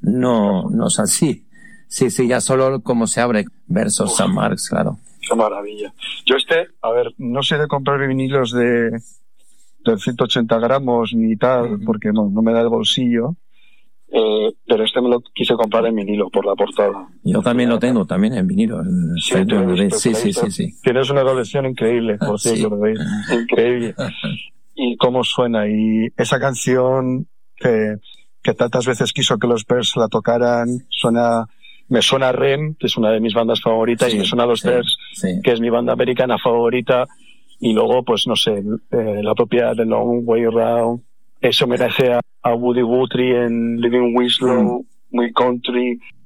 no es así. Sí, ya solo como se abre versos San Marx, claro. Qué maravilla. Yo no sé de comprar vinilos de 180 gramos ni tal, porque no me da el bolsillo. Pero me lo quise comprar en vinilo por la portada. Yo también lo tengo, también en vinilo. Sí. Tienes una colección increíble, por cierto, increíble. Y cómo suena, y esa canción que tantas veces quiso que los Bears la tocaran, me suena a REM, que es una de mis bandas favoritas, y me suena a los Bears, que es mi banda americana favorita, y luego, pues no sé, la propia The Long Way Round, ese homenaje a Woody Guthrie en Living Winslow, muy country.